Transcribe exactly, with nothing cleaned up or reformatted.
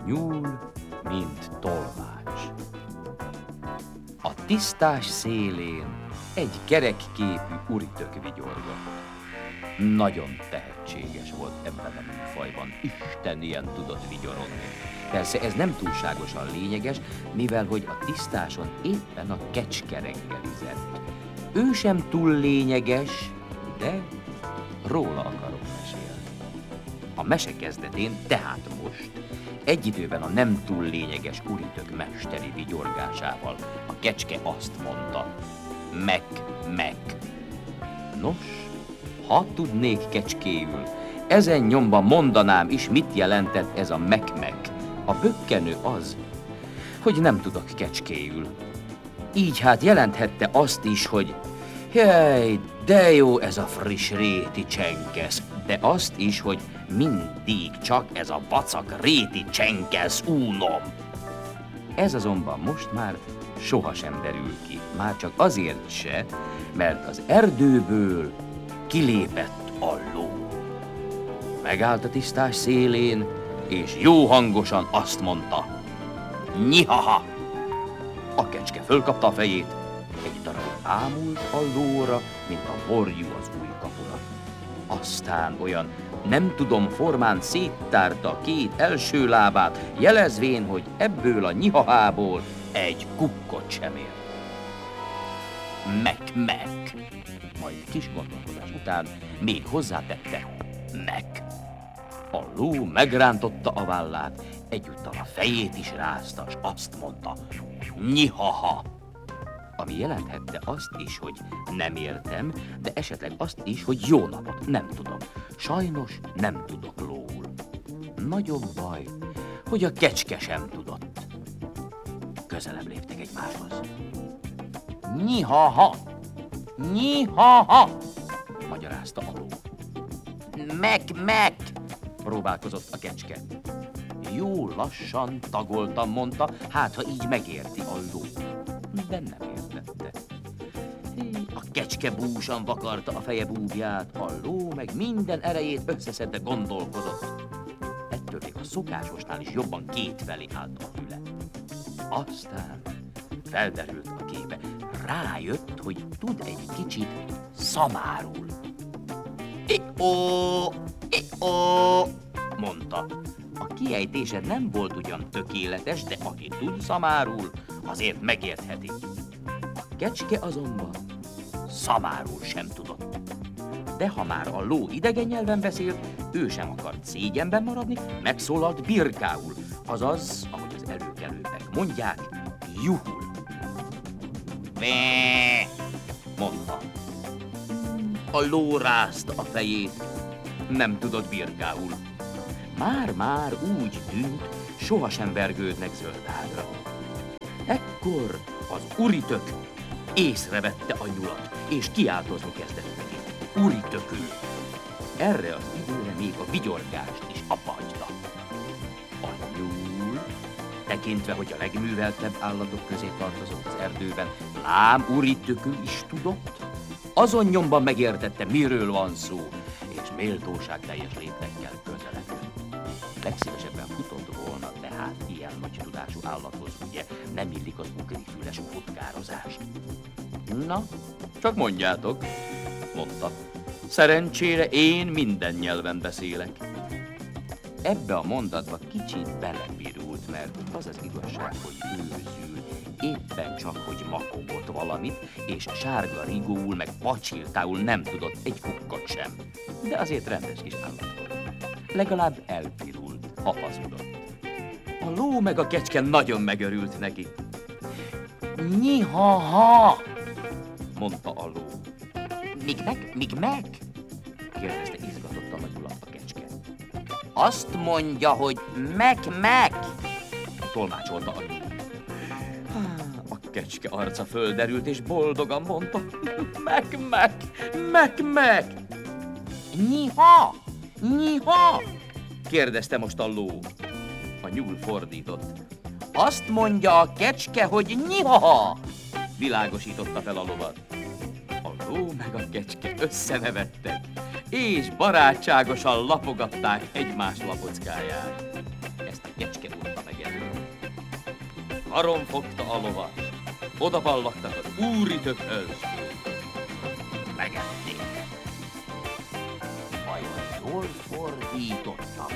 nyúl, mint tolmács. A tisztás szélén egy kerekképű uritök vigyorgott. Nagyon tehetséges volt ebben a műfajban, Isten ilyen tudott vigyorogni. Persze ez nem túlságosan lényeges, mivel hogy a tisztáson éppen a kecske reggelizett. Ő sem túl lényeges, de róla akarok mesélni. A mese kezdetén, tehát most, egy időben a nem túl lényeges uritök mesteri vigyorgásával a kecske azt mondta: meg, meg. Nos, ha tudnék kecskéül, ezen nyomban mondanám is, mit jelentett ez a meg-meg. A bökkenő az, hogy nem tudok kecskéül. Így hát jelenthette azt is, hogy jaj, de jó ez a friss réti csenkesz, de azt is, hogy mindig csak ez a vacak réti csenkesz únom. Ez azonban most már sohasem derül ki, már csak azért se, mert az erdőből kilépett a ló. Megállt a tisztás szélén, és jó hangosan azt mondta: nyihaha! A kecske fölkapta a fejét, egy darabig ámult a lóra, mint a borjú az új kapura. Aztán olyan nem tudom formán széttárta két első lábát, jelezvén, hogy ebből a nyihahából egy kukkot sem ért. Meg, meg! Majd kis gondolkodás után még hozzátette: meg! A ló megrántotta a vállát, egyúttal a fejét is rázta, s azt mondta: nyihaha! Ami jelenthette azt is, hogy nem értem, de esetleg azt is, hogy jó napot, nem tudom. Sajnos nem tudok lóul. Nagyobb baj, hogy a kecske sem tudott. Közelebb léptek egymáshoz. Nyihaha! Nyihaha! Magyarázta a ló. Meg, meg! Próbálkozott a kecske. Jó lassan tagoltam, mondta, hát ha így megérti a ló. De nem értette. A kecske búsan vakarta a feje búbját, a ló meg minden erejét összeszedve gondolkozott. Ettől még a szokásosnál is jobban kétfelé állt a füle. Aztán felderült a képe. Rájött, hogy tud egy kicsit szamárul. I-ó, i-ó, mondta. A kiejtése nem volt ugyan tökéletes, de aki tud szamárul, azért megértheti. A kecske azonban szamárul sem tudott. De ha már a ló idegen nyelven beszélt, ő sem akart szégyenben maradni, megszólalt birkául, azaz, ahogy az előkelőek mondják, juhul. Vé, mondta. A ló rázta a fejét, nem tudott birkául. Már-már úgy tűnt, sohasem vergődnek zöldágra. Ekkor az uritök észrevette a nyulat, és kiáltozni kezdett neki. Uritökül. Erre az időre még a vigyorgást is abbahagyta. A nyúl, tekintve, hogy a legműveltebb állatok közé tartozott az erdőben, lám uritökül is tudott, azon nyomban megértette, miről van szó, és méltóság teljes léptekkel közeledett. Legszívesebben futott volna, de hát ilyen nagy tudású állathoz ugye nem illik az ugrifüles futkározás. Na, csak mondjátok, mondta. Szerencsére én minden nyelven beszélek. Ebbe a mondatba kicsit belepirult, mert az az igazság, hogy őzül, éppen csak, hogy makogott valamit, és sárga rigóul, meg pacsiltául nem tudott egy kukkot sem. De azért rendes kis állat volt. Legalább elpirult, ha hazudott. A ló meg a kecske nagyon megörült neki. Nyihaha! Mondta a ló. Míg meg, míg meg? Kérdezte izgatottan a nyulat a kecske. Azt mondja, hogy meg, meg! Tolmácsolta a nyúl. A kecske arca földerült, és boldogan mondta. Meg, meg, meg, meg! Nyiha! Nyiha! Kérdezte most a ló. A nyúl fordított. Azt mondja a kecske, hogy nyiha! Világosította fel a lovat. A ló meg a kecske összenevettek, és barátságosan lapogatták egymás lapockáját. Ezt a kecske mondta meg elő. Karon fogta a lovat, odaballagtak az úritökhöz. Megették. Vajon jól fordítottam?